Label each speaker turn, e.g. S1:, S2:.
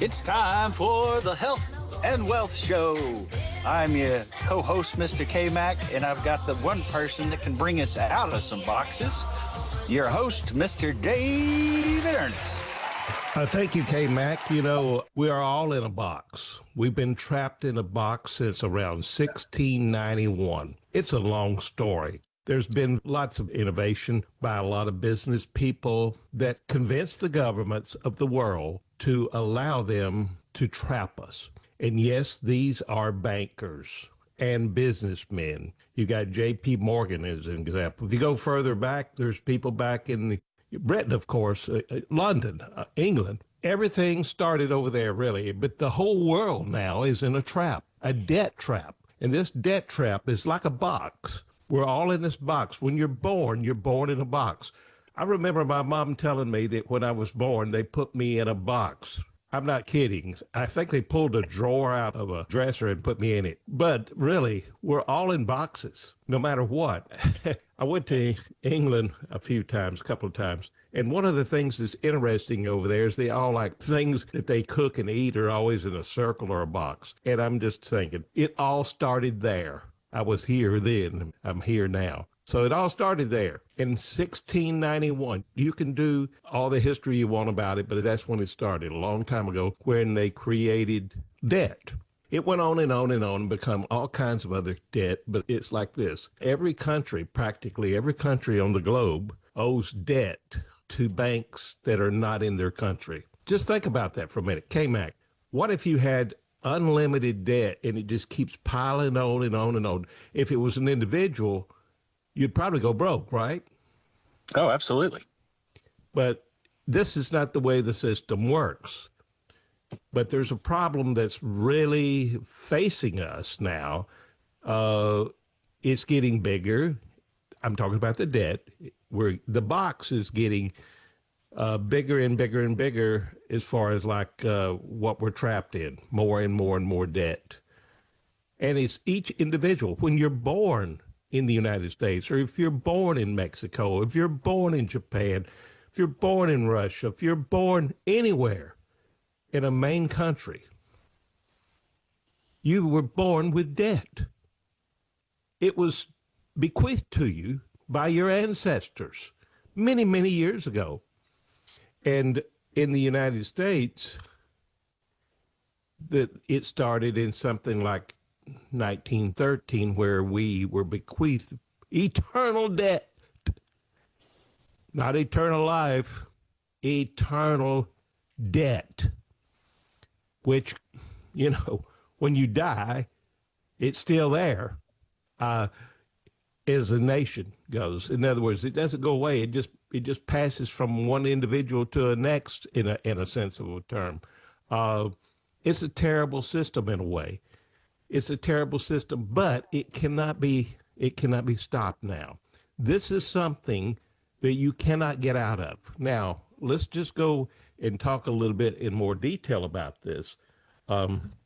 S1: It's time for the Health and Wealth Show. I'm your co-host, Mr. K-Mac, and I've got the one person that can bring us out of some boxes, your host, Mr. David Ernest.
S2: Thank you, K-Mac. You know, we are all in a box. We've been trapped in a box since around 1691. It's a long story. There's been lots of innovation by a lot of business people that convinced the governments of the world to allow them to trap us. And yes, these are bankers and businessmen. You got J.P. Morgan as an example. If you go further back, there's people back in Britain, of course, London, England. Everything started over there, really. But the whole world now is in a trap, a debt trap. And this debt trap is like a box. We're all in this box. When you're born in a box. I remember my mom telling me that when I was born, they put me in a box. I'm not kidding. I think they pulled a drawer out of a dresser and put me in it. But really, we're all in boxes, no matter what. I went to England a couple of times. And one of the things that's interesting over there is they all like things that they cook and eat are always in a circle or a box. And I'm just thinking, it all started there. I was here then. I'm here now. So it all started there in 1691. You can do all the history you want about it, but that's when it started, a long time ago, when they created debt. It went on and on and on and become all kinds of other debt, but it's like this. Practically every country on the globe owes debt to banks that are not in their country. Just think about that for a minute. K-Mac, what if you had unlimited debt and it just keeps piling on and on and on? If it was an individual, you'd probably go broke, right?
S1: Oh, absolutely.
S2: But this is not the way the system works. But there's a problem that's really facing us now. It's getting bigger. I'm talking about the debt. Where the box is getting bigger and bigger and bigger as far as what we're trapped in, more and more and more debt. And it's each individual. When you're born in the United States, or if you're born in Mexico, if you're born in Japan, if you're born in Russia, if you're born anywhere in a main country, you were born with debt. It was bequeathed to you by your ancestors many, many years ago. And in the United States, it started in something like 1913, where we were bequeathed eternal debt, not eternal life, eternal debt, which, when you die, it's still there, as a nation goes. In other words, it doesn't go away. It just passes from one individual to the next in a sense of a term. It's a terrible system in a way. It's a terrible system, but it cannot be stopped now. This is something that you cannot get out of. Now, let's just go and talk a little bit in more detail about this.